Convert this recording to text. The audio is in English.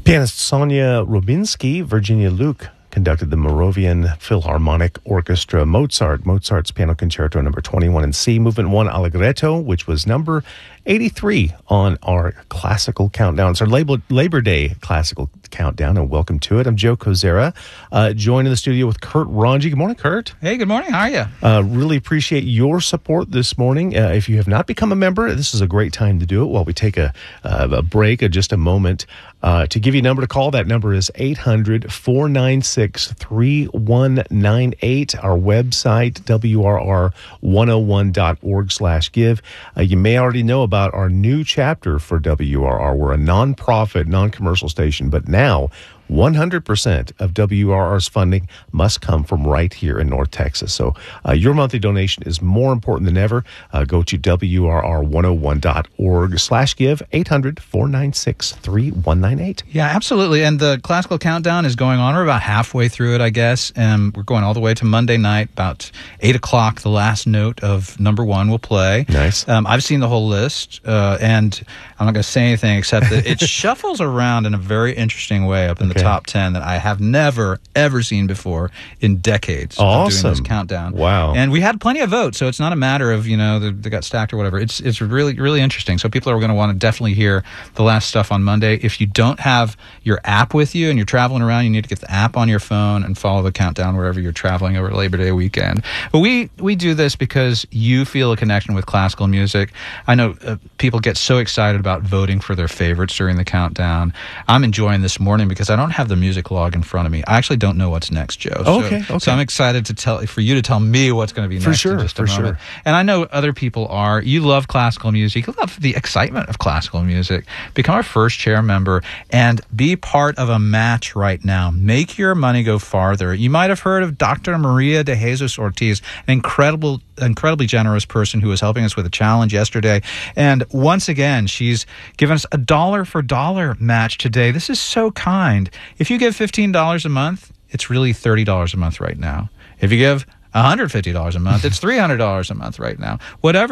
Pianist Sonia Rubinsky, Virginia Luke conducted the Moravian Philharmonic Orchestra Mozart's Piano Concerto number 21 in C, Movement 1 Allegretto, which was number 83 on our classical countdown. It's our Labor Day classical countdown, and welcome to it. I'm Joe Kozera, joined in the studio with Kurt Ranji. Good morning, Kurt. Hey, good morning. How are you? Really appreciate your support this morning. If you have not become a member, this is a great time to do it while we take a break, just a moment. To give you a number to call, that number is 800-496-3198. Our website, WRR101.org/give. You may already know about our new chapter for WRR. We're a nonprofit, non-commercial station, but now 100% of WRR's funding must come from right here in North Texas. So your monthly donation is more important than ever. Go to WRR101.org/give, 800-496-3198. Yeah, absolutely. And the classical countdown is going on. We're about halfway through it, I guess. And we're going all the way to Monday night, about 8 o'clock. The last note of number 1 will play. Nice. I've seen the whole list, and I'm not going to say anything except that it shuffles around in a very interesting way up in the top 10 that I have never, ever seen before in decades of doing this countdown. Wow. And we had plenty of votes, so it's not a matter of, they got stacked or whatever. It's really, really interesting. So people are going to want to definitely hear the last stuff on Monday. If you don't have your app with you and you're traveling around, you need to get the app on your phone and follow the countdown wherever you're traveling over Labor Day weekend. But we do this because you feel a connection with classical music. I know people get so excited about voting for their favorites during the countdown. I'm enjoying this morning because I don't have the music log in front of me. I actually don't know what's next, Joe. Okay. So I'm excited for you to tell me what's going to be next in just a moment. And I know other people are. You love classical music. You love the excitement of classical music. Become a first chair member and be part of a match right now. Make your money go farther. You might have heard of Dr. Maria de Jesus Ortiz, an incredibly generous person who was helping us with a challenge yesterday. And once again, she's given us a dollar for dollar match today. This is so kind. If you give $15 a month, it's really $30 a month right now. If you give $150 a month, it's $300 a month right now. Whatever